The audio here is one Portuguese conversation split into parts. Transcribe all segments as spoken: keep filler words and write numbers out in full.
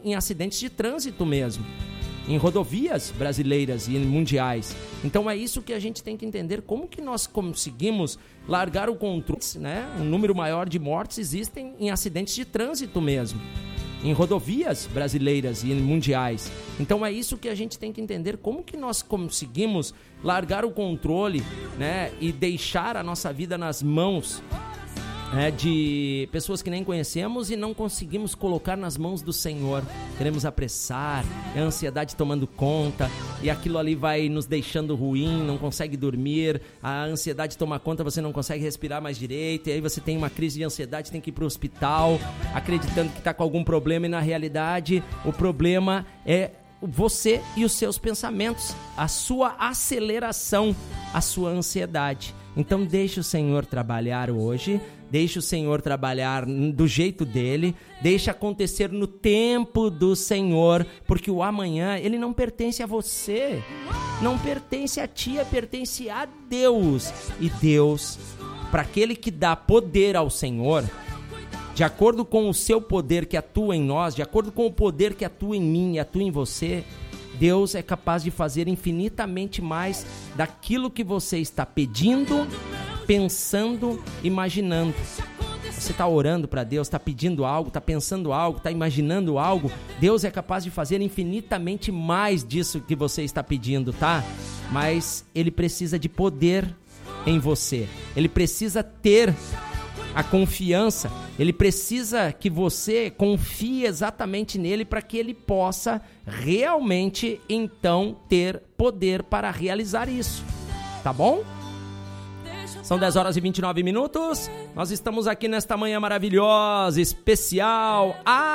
em acidentes de trânsito mesmo, em rodovias brasileiras e mundiais. Então é isso que a gente tem que entender, como que nós conseguimos largar o controle, né? Um número maior de mortes existem em acidentes de trânsito mesmo, em rodovias brasileiras e mundiais. Então é isso que a gente tem que entender, como que nós conseguimos largar o controle, né? E deixar a nossa vida nas mãos, É, de pessoas que nem conhecemos e não conseguimos colocar nas mãos do Senhor. Queremos apressar, é a ansiedade tomando conta e aquilo ali vai nos deixando ruim, não consegue dormir, a ansiedade toma conta, você não consegue respirar mais direito e aí você tem uma crise de ansiedade, tem que ir para o hospital acreditando que está com algum problema e na realidade o problema é você e os seus pensamentos, a sua aceleração, a sua ansiedade. Então deixe o Senhor trabalhar hoje, deixe o Senhor trabalhar do jeito dele, deixe acontecer no tempo do Senhor, porque o amanhã, ele não pertence a você, não pertence a ti, pertence a Deus. E Deus, para aquele que dá poder ao Senhor, de acordo com o seu poder que atua em nós, de acordo com o poder que atua em mim e atua em você, Deus é capaz de fazer infinitamente mais daquilo que você está pedindo, pensando, imaginando. Você está orando para Deus, está pedindo algo, está pensando algo, está imaginando algo. Deus é capaz de fazer infinitamente mais disso que você está pedindo, tá? Mas Ele precisa de poder em você. Ele precisa ter a confiança, ele precisa que você confie exatamente nele para que ele possa realmente, então, ter poder para realizar isso, tá bom? São dez horas e vinte e nove minutos, nós estamos aqui nesta manhã maravilhosa, especial,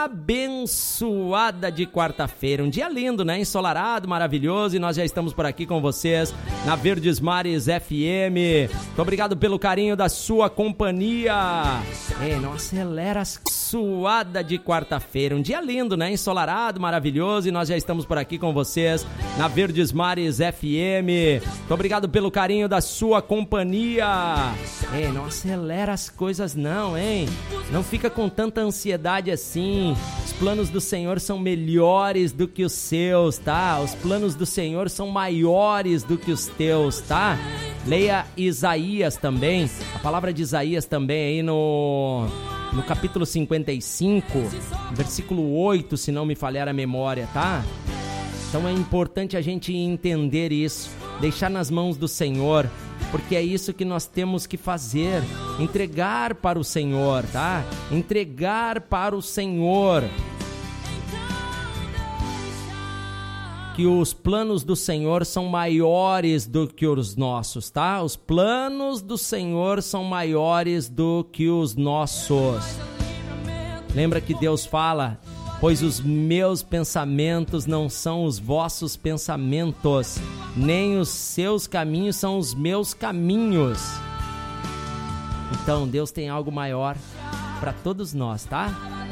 abençoada de quarta-feira, um dia lindo, né? Ensolarado, maravilhoso, e nós já estamos por aqui com vocês na Verdes Mares F M. Muito obrigado pelo carinho da sua companhia. Ei, não acelera, suada de quarta-feira, um dia lindo, né? Ensolarado, maravilhoso, e nós já estamos por aqui com vocês na Verdes Mares F M. Muito obrigado pelo carinho da sua companhia. Ei, não acelera as coisas não, hein? Não fica com tanta ansiedade assim. Os planos do Senhor são melhores do que os seus, tá? Os planos do Senhor são maiores do que os teus, tá? Leia Isaías também, a palavra de Isaías também aí no, no capítulo cinquenta e cinco, versículo oito, se não me falhar a memória, tá? Então é importante a gente entender isso, deixar nas mãos do Senhor, porque é isso que nós temos que fazer, entregar para o Senhor, tá? Entregar para o Senhor. Que os planos do Senhor são maiores do que os nossos, tá? Os planos do Senhor são maiores do que os nossos. Lembra que Deus fala: pois os meus pensamentos não são os vossos pensamentos, nem os seus caminhos são os meus caminhos. Então Deus tem algo maior para todos nós, tá?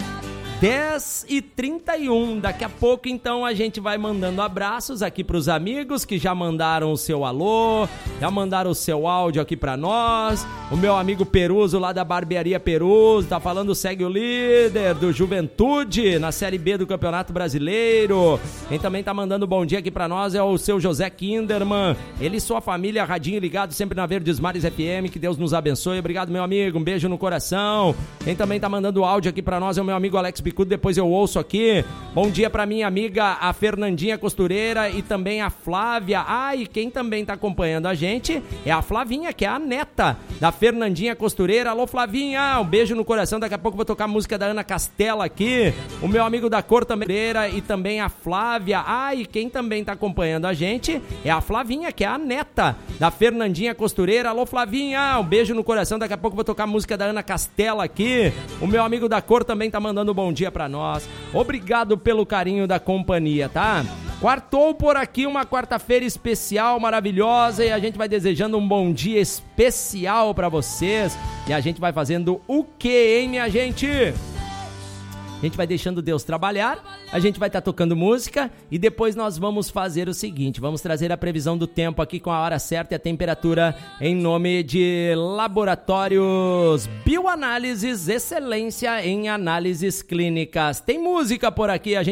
dez e trinta e um, daqui a pouco então a gente vai mandando abraços aqui para os amigos que já mandaram o seu alô, já mandaram o seu áudio aqui para nós. O meu amigo Peruso lá da Barbearia Peruso tá falando: segue o líder do Juventude na Série B do Campeonato Brasileiro. Quem também tá mandando bom dia aqui para nós é o seu José Kinderman, ele e sua família, radinho ligado sempre na Verdes Mares F M, que Deus nos abençoe. Obrigado, meu amigo, um beijo no coração. Quem também tá mandando áudio aqui para nós é o meu amigo Alex Bicudo, depois eu ouço aqui. Bom dia pra minha amiga a Fernandinha Costureira e também a Flávia. Ah, e quem também tá acompanhando a gente é a Flavinha, que é a neta da Fernandinha Costureira. Alô, Flavinha, um beijo no coração. Daqui a pouco eu vou tocar a música da Ana Castela aqui. O meu amigo da cor também e também a Flávia. Ah, e quem também tá acompanhando a gente é a Flavinha, que é a neta da Fernandinha Costureira. Alô, Flavinha, um beijo no coração. Daqui a pouco eu vou tocar a música da Ana Castela aqui. O meu amigo da cor também tá mandando um bom dia pra nós. Obrigado pelo carinho da companhia, tá? Quartou por aqui uma quarta-feira especial, maravilhosa, e a gente vai desejando um bom dia especial pra vocês. E a gente vai fazendo o quê, hein, minha gente? A gente vai deixando Deus trabalhar, a gente vai estar tá tocando música e depois nós vamos fazer o seguinte: vamos trazer a previsão do tempo aqui com a hora certa e a temperatura em nome de Laboratórios Bioanálises, excelência em análises clínicas. Tem música por aqui, a gente